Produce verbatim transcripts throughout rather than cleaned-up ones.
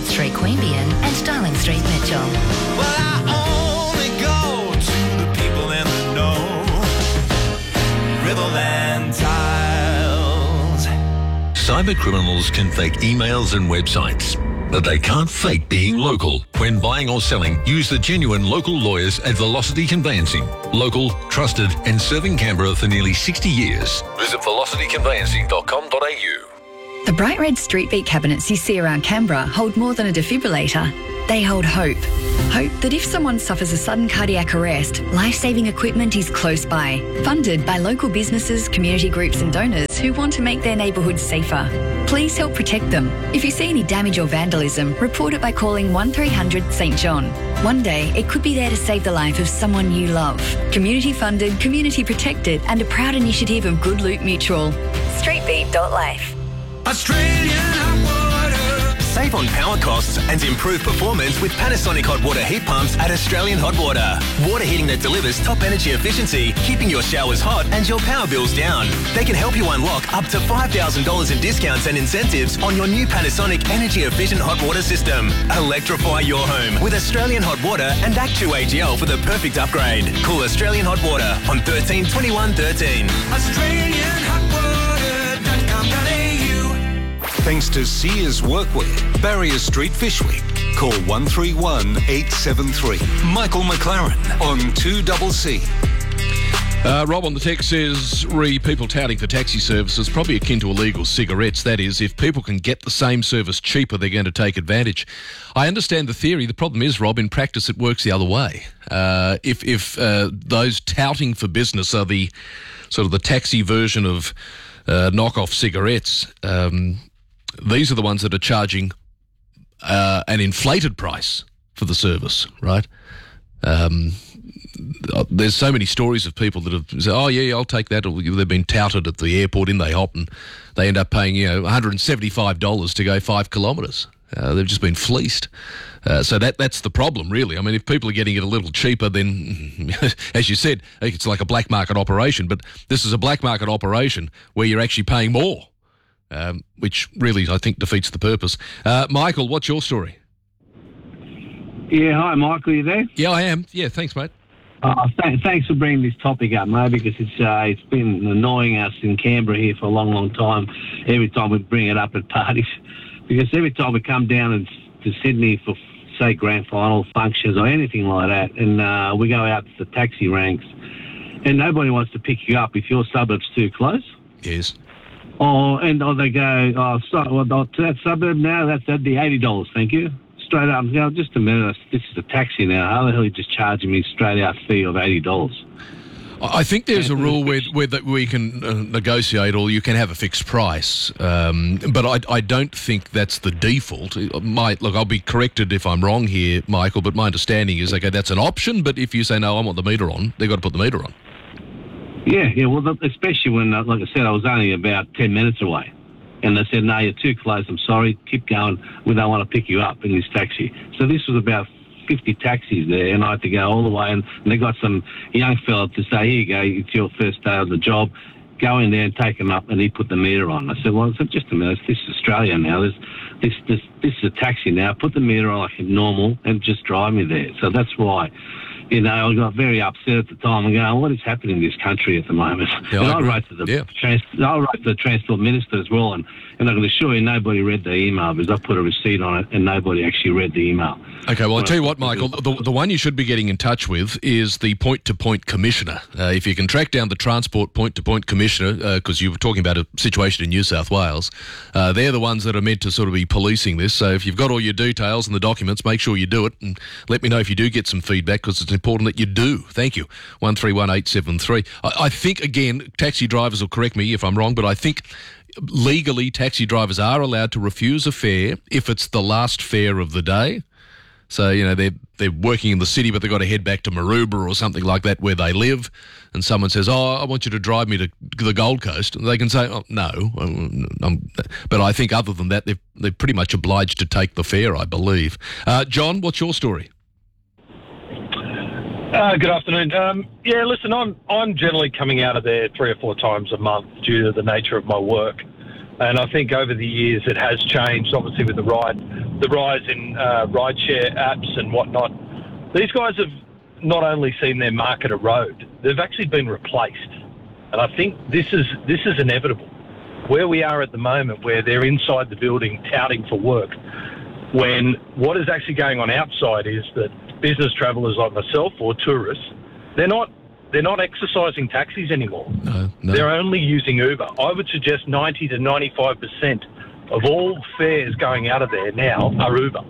Oxford Street, Queanbeyan and Darling Street, Mitchell. Well, I only go to the people in the know. Riverland Tiles. Cyber criminals can fake emails and websites, but they can't fake being local. When buying or selling, use the genuine local lawyers at Velocity Conveyancing. Local, trusted, and serving Canberra for nearly sixty years. Visit velocity conveyancing dot com dot a u. The bright red street beat cabinets you see around Canberra hold more than a defibrillator. They hold hope. Hope that if someone suffers a sudden cardiac arrest, life-saving equipment is close by. Funded by local businesses, community groups and donors who want to make their neighbourhoods safer. Please help protect them. If you see any damage or vandalism, report it by calling one three hundred St John. One day, it could be there to save the life of someone you love. Community funded, community protected and a proud initiative of Good Loot Mutual. streetbeat dot life. Australian hot water. Save on power costs and improve performance with Panasonic hot water heat pumps at Australian Hot Water. Water heating that delivers top energy efficiency, keeping your showers hot and your power bills down. They can help you unlock up to five thousand dollars in discounts and incentives on your new Panasonic energy efficient hot water system. Electrify your home with Australian Hot Water and Act two A G L for the perfect upgrade. Call Australian Hot Water on thirteen twenty-one thirteen. Australian hot water dot com dot a u. Thanks to Sears Workwear, Barrier Street Fish Week. Call one three one eight seven three. Michael McLaren on two C C. Uh, Rob on the text says, re people touting for taxi services probably akin to illegal cigarettes. That is, if people can get the same service cheaper, they're going to take advantage. I understand the theory. The problem is, Rob, in practice it works the other way. Uh, if if uh, those touting for business are the sort of the taxi version of uh, knockoff cigarettes, um, these are the ones that are charging uh, an inflated price for the service, right? Um, there's so many stories of people that have said, oh, yeah, I'll take that. Or they've been touted at the airport in they hop and they end up paying, you know, one hundred seventy-five dollars to go five kilometres. Uh, they've just been fleeced. Uh, so that that's the problem, really. I mean, if people are getting it a little cheaper, then, as you said, it's like a black market operation. But this is a black market operation where you're actually paying more. Um, which really, I think, defeats the purpose. Uh, Michael, what's your story? Yeah, hi, Michael, you there? Yeah, I am. Yeah, thanks, mate. Uh, th- thanks for bringing this topic up, mate, because it's uh, it's been annoying us in Canberra here for a long, long time, every time we bring it up at parties. Because every time we come down and, to Sydney for, say, grand final functions or anything like that, and uh, we go out to the taxi ranks, and nobody wants to pick you up if your suburb's too close. Yes. Oh, and oh, they go, oh, sorry, well, to that suburb now, that's, that'd be eighty dollars, thank you. Straight up, you know, just a minute, this is a taxi now. How the hell are you just charging me straight out fee of eighty dollars? I think there's a rule where, where that we can uh, negotiate or you can have a fixed price, um, but I, I don't think that's the default. My, look, I'll be corrected if I'm wrong here, Michael, but my understanding is, okay, that's an option, but if you say, no, I want the meter on, they've got to put the meter on. Yeah, yeah, well, the, especially when, uh, like I said, I was only about ten minutes away. And they said, no, you're too close, I'm sorry, keep going, we don't want to pick you up in this taxi. So this was about fifty taxis there, and I had to go all the way, and, and they got some young fella to say, here you go, it's your first day of the job, go in there and take him up, and he put the meter on. I said, well, I said, just a minute, this is Australia now, this, this, this, this is a taxi now, put the meter on like normal, and just drive me there. So that's why... You know, I got very upset at the time and going, what is happening in this country at the moment? Yeah, and I, I wrote to the yeah. trans- I wrote to the Transport Minister as well, and, and I can assure you nobody read the email because I put a receipt on it and nobody actually read the email. Okay, well, I'll tell you what, Michael, the, the one you should be getting in touch with is the point-to-point commissioner. Uh, if you can track down the Transport point-to-point commissioner, because uh, you were talking about a situation in New South Wales, uh, they're the ones that are meant to sort of be policing this. So if you've got all your details and the documents, make sure you do it and let me know if you do get some feedback because it's important that you do. Thank you. one three one eight seven three. I, I think, again, taxi drivers will correct me if I'm wrong, but I think legally taxi drivers are allowed to refuse a fare if it's the last fare of the day. So, you know, they're, they're working in the city, but they've got to head back to Maroubra or something like that where they live, and someone says, oh, I want you to drive me to the Gold Coast. And they can say, oh, no. I'm, but I think other than that, they're, they're pretty much obliged to take the fare, I believe. Uh, John, what's your story? Uh, good afternoon. Um, yeah, listen, I'm I'm generally coming out of there three or four times a month due to the nature of my work. And I think over the years it has changed, obviously with the ride, the rise in uh, rideshare apps and whatnot. These guys have not only seen their market erode, they've actually been replaced. And I think this is this is inevitable. Where we are at the moment, where they're inside the building touting for work, when what is actually going on outside is that business travellers like myself or tourists, they're not they're not exercising taxis anymore. No, no. They're only using Uber. I would suggest ninety to ninety-five percent of all fares going out of there now are Uber.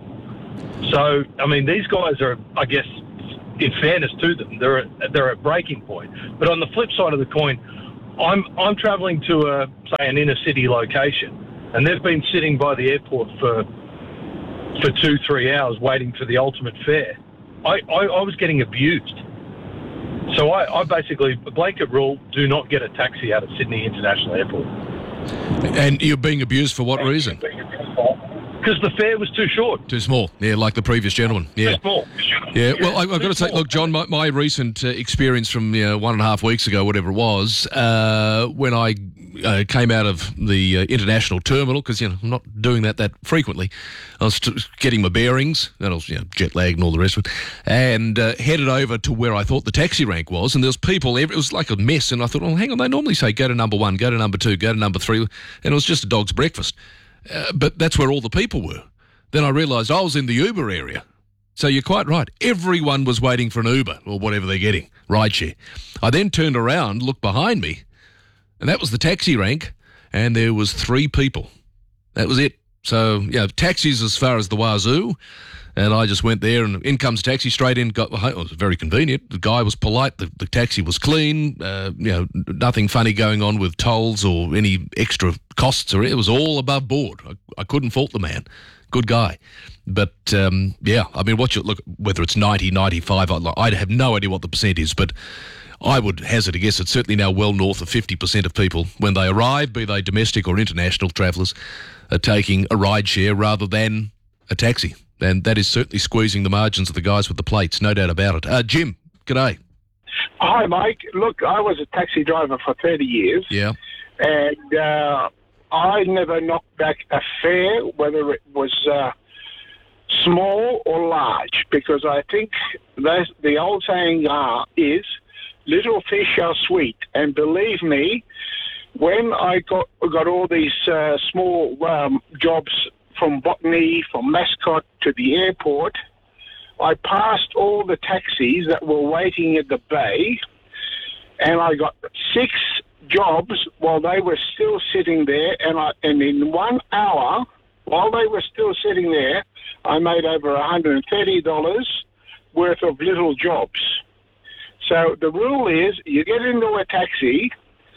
So, I mean, these guys are, I guess, in fairness to them, they're at, they're at breaking point. But on the flip side of the coin, I'm I'm travelling to a say an inner city location, and they've been sitting by the airport for for two three hours waiting for the ultimate fare. I, I, I was getting abused. So I, I basically, a blanket rule: do not get a taxi out of Sydney International Airport. And you're being abused for what reason? Because the fare was too short. Too small. Yeah, like the previous gentleman. Yeah. Too small. Yeah, well, I, I've got to say, look, John, my, my recent uh, experience from you know, one and a half weeks ago, whatever it was, uh, when I uh, came out of the uh, international terminal, because you know I'm not doing that that frequently, I was t- getting my bearings, and I was you know, jet lagged and all the rest of it, and uh, headed over to where I thought the taxi rank was, and there was people, every, it was like a mess, and I thought, oh, hang on, they normally say go to number one, go to number two, go to number three, and it was just a dog's breakfast. Uh, but that's where all the people were. Then I realised I was in the Uber area. So you're quite right. Everyone was waiting for an Uber or whatever they're getting, rideshare. I then turned around, looked behind me, and that was the taxi rank, and there was three people. That was it. So, yeah, taxis as far as the wazoo, and I just went there, and in comes taxi straight in. Got, it was very convenient. The guy was polite. The, the taxi was clean. Uh, you know, nothing funny going on with tolls or any extra costs. Or it was all above board. I, I couldn't fault the man. Good guy. But, um, yeah, I mean, what you look, whether it's ninety, ninety-five, I, I have no idea what the percent is, but I would hazard a guess it's certainly now well north of fifty percent of people, when they arrive, be they domestic or international travellers, are taking a ride share rather than a taxi. And that is certainly squeezing the margins of the guys with the plates, no doubt about it. Uh, Jim, g'day. Hi, Mike. Look, I was a taxi driver for thirty years. Yeah. And uh, I never knocked back a fare, whether it was uh, small or large, because I think that's, the old saying uh, is, little fish are sweet. And believe me, when I got got all these uh, small um, jobs from Botany, from Mascot to the airport, I passed all the taxis that were waiting at the bay, and I got six jobs while they were still sitting there, and, I, and in one hour, while they were still sitting there, I made over one hundred thirty dollars worth of little jobs. So the rule is, you get into a taxi,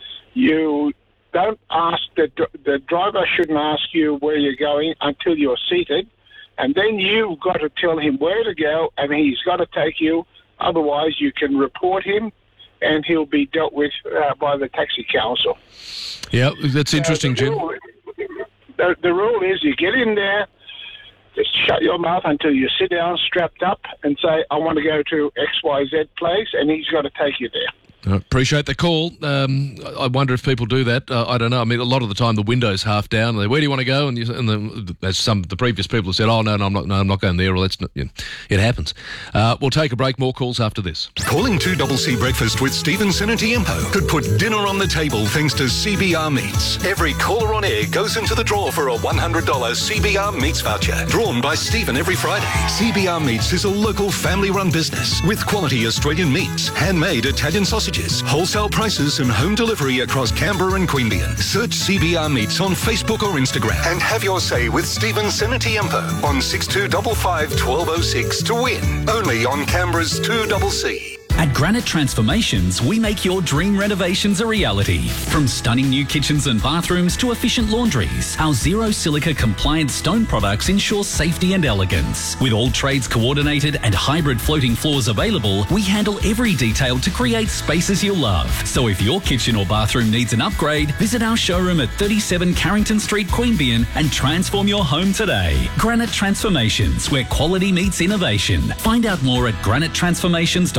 you don't ask, the, the driver shouldn't ask you where you're going until you're seated, and then you've got to tell him where to go, and he's got to take you. Otherwise, you can report him, and he'll be dealt with uh, by the taxi council. Yeah, that's interesting, uh, the Jim. Rule, the, the rule is you get in there, just shut your mouth until you sit down, strapped up, and say, I want to go to X Y Z place, and he's got to take you there. I appreciate the call. Um, I wonder if people do that. Uh, I don't know. I mean, a lot of the time the window's half down. And they, where do you want to go? And, you, and the, as some the previous people have said, oh no, no, I'm not. No, I'm not going there. Well, that's not, you know, it happens. Uh, we'll take a break. More calls after this. Calling two C C Breakfast with Stephen Senatiempo could put dinner on the table thanks to C B R Meats. Every caller on air goes into the draw for a one hundred dollars C B R Meats voucher, drawn by Stephen every Friday. C B R Meats is a local family-run business with quality Australian meats, handmade Italian sausages, wholesale prices and home delivery across Canberra and Queanbeyan. Search C B R Meats on Facebook or Instagram and have your say with Stephen Senatiempo on six two five five, one two zero six to win. Only on Canberra's two C C. At Granite Transformations, we make your dream renovations a reality. From stunning new kitchens and bathrooms to efficient laundries, our zero silica compliant stone products ensure safety and elegance. With all trades coordinated and hybrid floating floors available, we handle every detail to create spaces you'll love. So if your kitchen or bathroom needs an upgrade, visit our showroom at thirty-seven Carrington Street, Queanbeyan, and transform your home today. Granite Transformations, where quality meets innovation. Find out more at granite transformations dot com dot a u.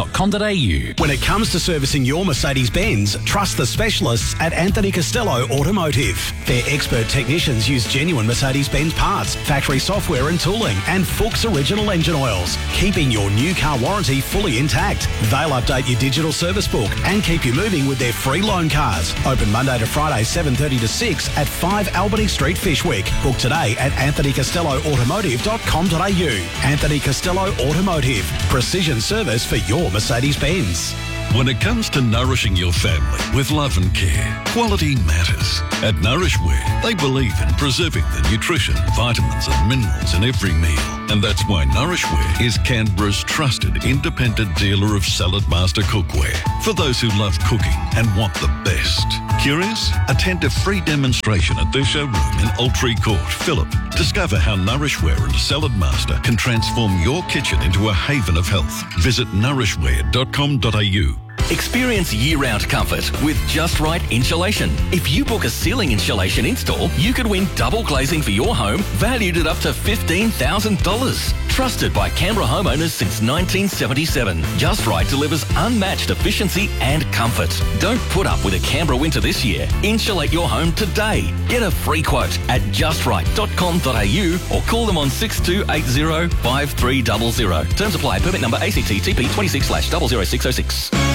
a u. When it comes to servicing your Mercedes-Benz, trust the specialists at Anthony Costello Automotive. Their expert technicians use genuine Mercedes-Benz parts, factory software and tooling, and Fuchs original engine oils, keeping your new car warranty fully intact. They'll update your digital service book and keep you moving with their free loan cars. Open Monday to Friday, seven thirty to six at five Albany Street, Fishwick. Book today at anthony costello automotive dot com dot a u. Anthony Costello Automotive. Precision service for your Mercedes-Benz. When it comes to nourishing your family with love and care, quality matters. At Nourishware, they believe in preserving the nutrition, vitamins and minerals in every meal. And that's why Nourishware is Canberra's trusted independent dealer of Salad Master cookware for those who love cooking and want the best. Curious? Attend a free demonstration at their showroom in Altree Court, Phillip. Discover how Nourishware and Salad Master can transform your kitchen into a haven of health. Visit nourishware dot com dot a u. Experience year-round comfort with Just Right Insulation. If you book a ceiling insulation install, you could win double glazing for your home, valued at up to fifteen thousand dollars. Trusted by Canberra homeowners since nineteen seventy-seven, Just Right delivers unmatched efficiency and comfort. Don't put up with a Canberra winter this year. Insulate your home today. Get a free quote at just right dot com dot a u or call them on six two eight zero five three zero zero. Terms apply. Permit number A C T T P twenty-six slash zero zero six zero six.